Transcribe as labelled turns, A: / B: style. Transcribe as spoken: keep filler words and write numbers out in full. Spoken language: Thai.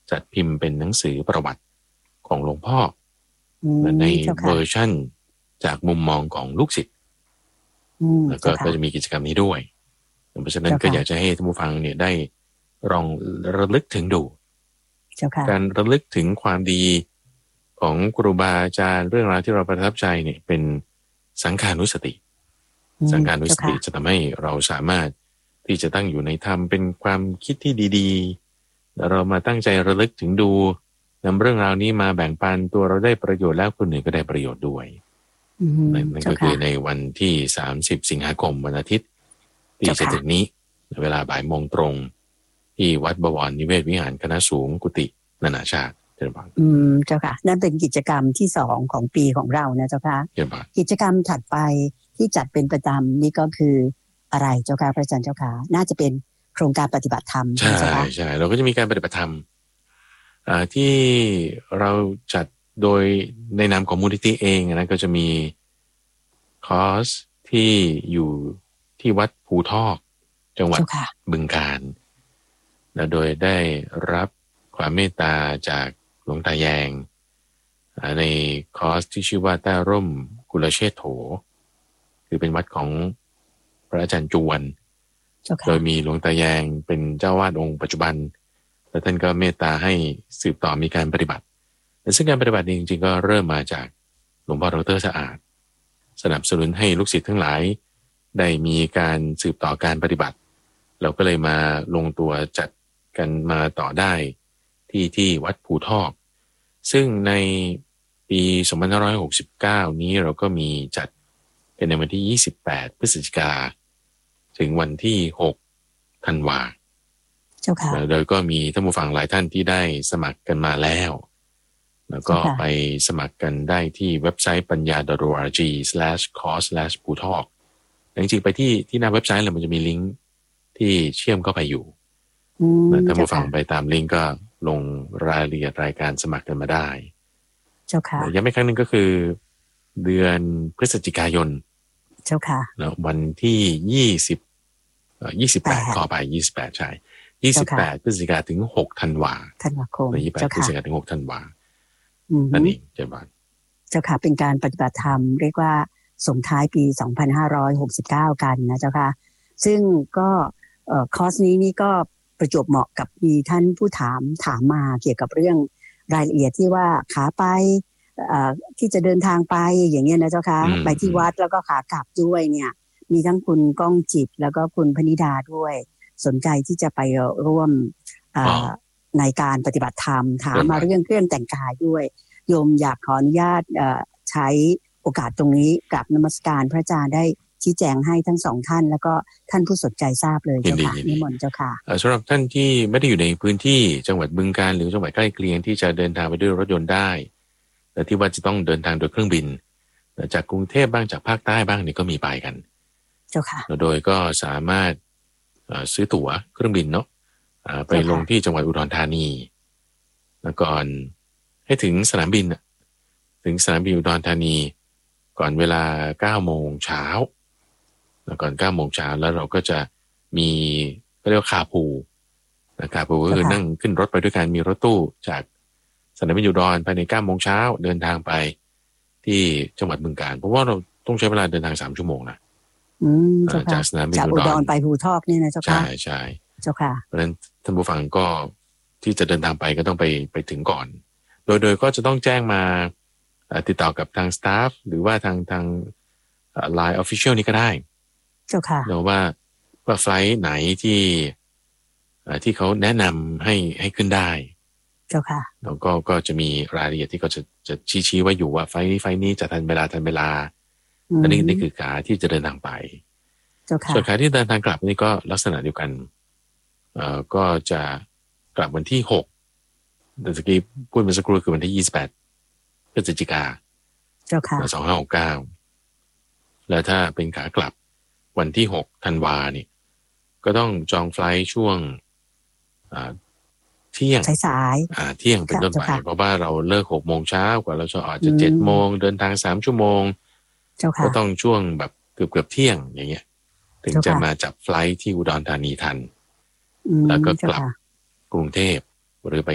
A: จัดพิมพ์เป็นหนังสือประวัติของหลวงพ่อในเวอร์ชั่นจากมุมมองของลูกศิษย์แล้วก็จะมีกิจกรรมนี้ด้วยเพราะฉะนั้นก็อยากจะให้ท่านผู้ฟังเนี่ยได้ลองระลึกถึงดูการระลึกถึงความดีของครูบาอาจารย์เรื่องราวที่เราประทับใจเนี่ยเป็นสังขานุสติสังขานุสติจะทำให้เราสามารถที่จะตั้งอยู่ในธรรมเป็นความคิดที่ดีๆเรามาตั้งใจระลึกถึงดูนำเรื่องราวนี้มาแบ่งปันตัวเราได้ประโยชน์แล้วคนอื่นก็ได้ประโยชน์ด้วยนั่นก็คือในวันที่สามสิบสิงหาคมวันอาทิตย์ที่จะถึงนี้เวลาบ่ายโมงตรงที่วัดบวรนิเวศวิหารคณะสูงกุฏินานาชาติเจ้าค่ะอืมเจ้าค่ะนั่นเป็นกิจกรรมที่สองของปีของเรานะเจ้าค่ะกิจกรรมถัดไปที่จัดเป็นประจำนี่ก็คืออะไรเจ้าค่ะพระอาจารย์เจ้าค่ะน่าจะเป็นโครงการปฏิบัติธรรมใช่ใช่เราก็จะมีการปฏิบัติธรรมอ่าที่เราจัดโดยในนามของมูลนิธิเองนะก็จะมีคอร์สที่อยู่ที่วัดภูทอกจังหวัดบึงกาฬและโดยได้รับความเมตตาจากหลวงตาแยงในคอร์สที่ชื่อว่าใต้ร่มกุลเชษโถคือเป็นวัดของพระอาจารย์จวนโดยมีหลวงตาแยงเป็นเจ้าวาดองค์ปัจจุบันและท่านก็เมตตาให้สืบต่อมีการปฏิบัติและซึ่งการปฏิบัติจริงๆก็เริ่มมาจากหลวงพ่อดร.สะอาดสนับสนุนให้ลูกศิษย์ทั้งหลายได้มีการสืบต่อการปฏิบัติเราก็เลยมาลงตัวจัดกันมาต่อได้ที่ที่วัดภูทอกซึ่งในปีสองพันห้าร้อยหกสิบเก้านี้เราก็มีจัดเป็นในวันที่ยี่สิบแปดพฤศจิกาถึงวันที่หกธันวาโดยก็มีท่านผู้ฟังหลายท่านที่ได้สมัครกันมาแล้วแล้วก็ไปสมัครกันได้ที่เว็บไซต์ปัญญา .org slash course slash ภูทอกจริงๆไปที่ที่หน้าเว็บไซต์เลยมันจะมีลิงก์ที่เชื่อมเข้าไปอยู่ท่านผู้ฟังไปตามลิงก์ก็ลงรายละเอียดรายการสมัครกันมาได้เจ้าค่ะย้ำอีกครั้งหนึ่งก็คือเดือนพฤศจิกายนเจ้าค่ะวันที่ยี่สิบเอ่อยี่สิบแปดขอไปยี่สิบแปดใช่ยี่สิบแปดพฤศจิกายนถึงหกธันวาธันวาคมยี่สิบแปดพฤศจิกายนถึงหกธันวานั่นเองเจ้าบ้านเจ้าค่ะเป็นการปฏิบัติธรรมเรียกว่าส่งท้ายปีสองพันห้าร้อยหกสิบเก้ากันนะเจ้าค่ะซึ่งก็เอ่อคอร์สนี้นี่ก็ประจวบเหมาะกับมีท่านผู้ถามถามมาเกี่ยวกับเรื่องรายละเอียดที่ว่าขาไปที่จะเดินทางไปอย่างเงี้ยนะเจ้าค่ะไปที่วัดแล้วก็ขากลับด้วยเนี่ยมีทั้งคุณก้องจิตแล้วก็คุณพนิดาด้วยสนใจที่จะไปร่วมในการปฏิบัติธรรมถามมาเรื่องเครื่องแต่งกายด้วยโยมอยากขออนุญาตใช้โอกาสตรงนี้กับนมัสการพระอาจารย์ได้ชี้แจงให้ทั้งสองท่านแล้วก็ท่านผู้สนใจทราบเลยเจ้าค่ะนิมนต์เจ้าค่ะสำหรับท่านที่ไม่ได้อยู่ในพื้นที่จังหวัดบึงกาฬหรือจังหวัดใกล้เคียงที่จะเดินทางไปด้วยรถยนต์ได้แต่ที่ว่าจะต้องเดินทางโดยเครื่องบินจากกรุงเทพบ้างจากภาคใต้บ้างนี่ก็มีไปกันเจ้าค่ะโดยก็สามารถซื้อตั๋วเครื่องบินเนาะไปลงที่จังหวัดอุดรธานีแล้วก่อนให้ถึงสนามบินถึงสนามบินอุดรธานีก่อนเวลาเก้าโมงเช้าแล้วก่อนเก้าโมงเช้าแล้วเราก็จะมีเรียกว่าคาพูคาพูก็คือนั่งขึ้นรถไปด้วยกันมีรถตู้จากสนามบินอุดรภายในเก้าโมงเช้าเดินทางไปที่จังหวัดบึงกาฬเพราะว่าเราต้องใช้เวลาเดินทางสามชั่วโมงนะจากสนามบินอุดรไปภูทอกนี่นะเจ้าค่ะใช่ใช่เจ้าค่ะเพราะฉะนั้นท่านผู้ฟังก็ที่จะเดินทางไปก็ต้องไปไปถึงก่อนโดยโดยก็จะต้องแจ้งมาติดต่อกับทางสตาฟหรือว่าทางทาง ไลน์ Official นี้ก็ได้เจ้าค่ะเราว่าว่าไฟล์ไหนที่ที่เขาแนะนำให้ให้ขึ้นได้เจ้าค่ะแล้วก็ก็จะมีรายละเอียดที่เขาจะจะชี้ชี้ไว้อยู่ว่าไฟล์นี้ไฟล์นี้จะทันเวลาทันเวลาอันนี้นี่คือขาที่จะเดินทางไปเจ้าค่ะส่วนขาที่เดินทางกลับนี่ก็ลักษณะเดียวกันเอ่อก็จะกลับวันที่หกแต่เมื่อกี้พูดเมื่อสักครู่คือวันที่ยี่สิบแปดพฤศจิกาเจ้าค่ะสองพันห้าร้อยหกสิบเก้าแล้วถ้าเป็นขากลับวันที่หกธันวาเนี่ยก็ต้องจองไฟล์ช่วงเที่ยงสายๆเที่ยงเป็นต้นไปเพราะว่าเราเลิกหกโมงเช้ากว่าเราจะออกจะเจ็ดโมงเดินทางสามชั่วโมงก็ต้องช่วงแบบเกือบเกือบเที่ยงอย่างเงี้ยถึงจะมาจับไฟล์ที่อุดรธานีทันแล้วก็กลับกรุงเทพหรือไป